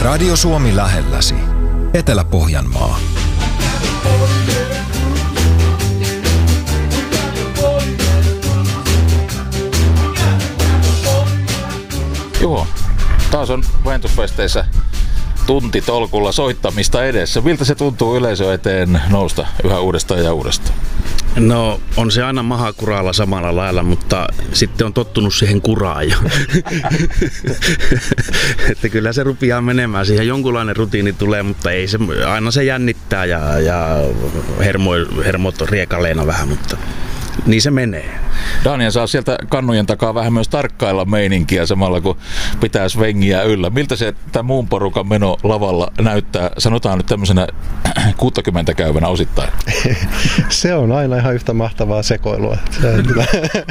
Radio Suomi lähelläsi. Etelä-Pohjanmaa. Juho, taas on Ventusfesteissä tunti tolkulla soittamista edessä. Miltä se tuntuu yleisö eteen nousta yhä uudestaan ja uudestaan? No on se aina maha kuraalla samalla lailla, mutta sitten on tottunut siihen kuraan jo. Että kyllä se rupeaa menemään. Siihen jonkunlainen rutiini tulee, mutta ei se, aina se jännittää ja hermot on riekaleena vähän, mutta niin se menee. Daniel saa sieltä kannujen takaa vähän myös tarkkailla meininkiä samalla kun pitää svengiä yllä. Miltä se tämän muun porukan meno lavalla näyttää, sanotaan nyt tämmöisenä 60 käyvänä osittain? Se on aina ihan yhtä mahtavaa sekoilua. Se on kyllä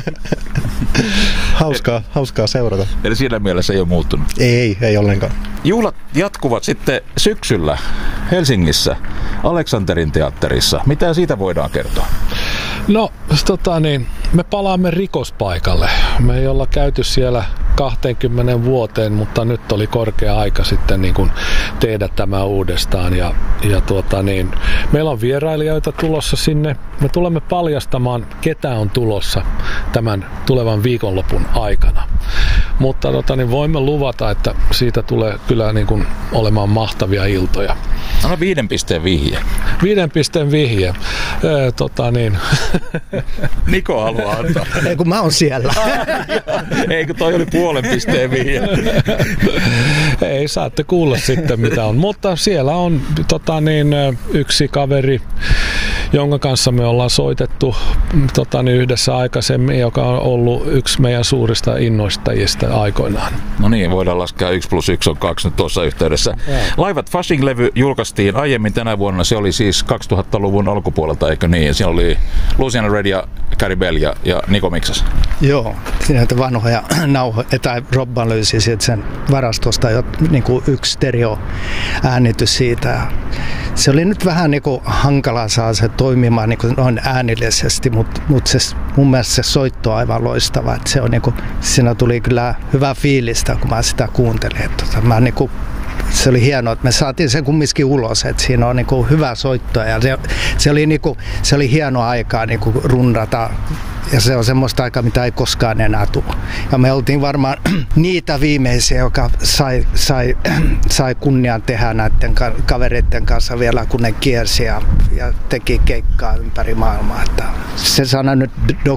hauskaa seurata. Eli siinä mielessä ei ole muuttunut? Ei ollenkaan. Juhlat jatkuvat sitten syksyllä Helsingissä Aleksanterin teatterissa. Mitä siitä voidaan kertoa? No, me palaamme rikospaikalle. Me ei olla käyty siellä 20 vuoteen, mutta nyt oli korkea aika sitten niin kuin tehdä tämä uudestaan. Meillä on vierailijoita tulossa sinne. Me tulemme paljastamaan, ketä on tulossa tämän tulevan viikonlopun aikana. Mutta voimme luvata, että siitä tulee kyllä niin kuin olemaan mahtavia iltoja. Anna 5 pisteen vihje. 5 pisteen vihje. Niko haluaa antaa. Ei kun mä oon siellä. Ei kun toi oli 0,5 pisteen vihje. Ei, saatte kuulla sitten mitä on. Mutta siellä on yksi kaveri, jonka kanssa me ollaan soitettu yhdessä aikaisemmin, joka on ollut yksi meidän suurista innoittajista aikoinaan. No niin, voidaan laskea 1+1 on 2 nyt tuossa yhteydessä. Laivat Fasching-levy julkaistiin aiemmin tänä vuonna. Se oli siis 2000-luvun alkupuolelta, eikö niin? Siinä oli Luciano Red ja Carrie Bell ja Niko miksas. Joo, siinä vanhoja nauhoja, tai Robban löysi sen varastosta jo niin kuin yksi stereo-äänitys siitä. Se oli nyt vähän niin kuin hankalaa saa se toimimaan niin kuin noin äänillisesti, mutta mun mielestä se soitto on aivan loistava. Että se on niin kuin, siinä tuli kyllä hyvä fiilistä, kun mä sitä kuuntelin. Se oli hienoa, että me saatiin sen kumminkin ulos, että siinä on niinku hyvä soitto ja se oli hienoa aikaa niinku runnata ja se on semmoista aikaa, mitä ei koskaan enää tule. Ja me oltiin varmaan niitä viimeisiä, joka sai kunnian tehdä näiden kavereiden kanssa vielä, kun ne kiersi ja teki keikkaa ympäri maailmaa. Että se sana nyt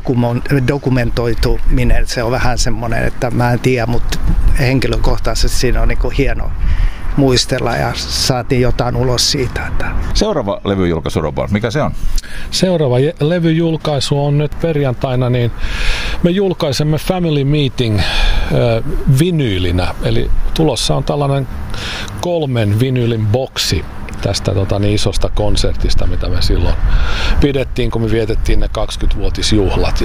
dokumentoituminen, se on vähän semmoinen, että mä en tiedä, mutta henkilökohtaisesti siinä on niinku hienoa muistella ja saatiin jotain ulos siitä. Seuraava levyjulkaisu, Robban, mikä se on? Seuraava levyjulkaisu on nyt perjantaina, niin me julkaisemme Family Meeting vinyylinä, eli tulossa on tällainen 3 vinyylin boksi tästä isosta konsertista, mitä me silloin pidettiin, kun me vietettiin ne 20-vuotisjuhlat.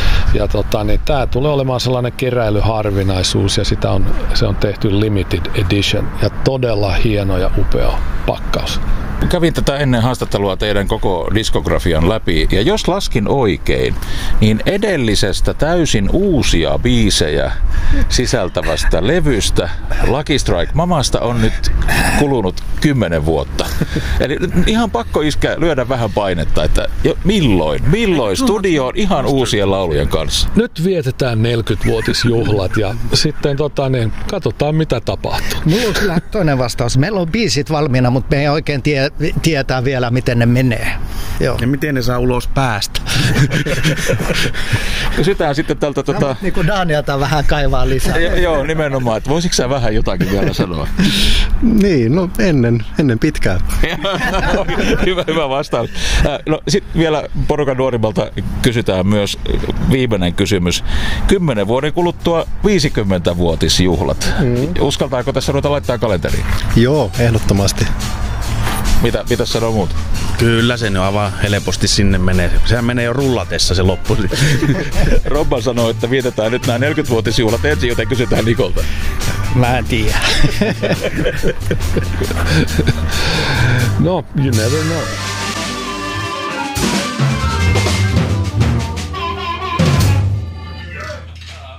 Tämä tulee olemaan sellainen keräilyharvinaisuus ja se on tehty limited edition ja todella hieno ja upea pakkaus. Kävin tätä ennen haastattelua teidän koko diskografian läpi, ja jos laskin oikein, niin edellisestä täysin uusia biisejä sisältävästä levystä Lucky Strike Mamasta on nyt kulunut 10 vuotta. Eli ihan pakko lyödä vähän painetta, että milloin studioon ihan uusien laulujen kanssa? Nyt vietetään 40-vuotisjuhlat ja sitten katsotaan mitä tapahtuu. Mulla on kyllä toinen vastaus. Meillä on biisit valmiina, mutta me ei oikein tietää vielä, miten ne menee. Joo. Ja miten ne saa ulos päästä. Kysytään sitten tältä... niin kuin Danielta vähän kaivaa lisää. Joo, nimenomaan. Että voisitko sä vähän jotakin vielä sanoa? Niin, no ennen pitkään. Hyvä vastaus. No sitten vielä porukan nuorimmalta kysytään myös viimeinen kysymys. 10 vuoden kuluttua 50-vuotisjuhlat. Uskaltaako tässä ruveta laittaa kalenteriin? Joo, ehdottomasti. Mitä sanoo muut? Kyllä se nyt aivan helposti sinne menee. Sehän menee jo rullatessa se loppu. Robban sanoo, että vietetään nyt nämä 40-vuotisjuhlat ensin, joten kysytään Nikolta. Mä en tiedä. No, you never know.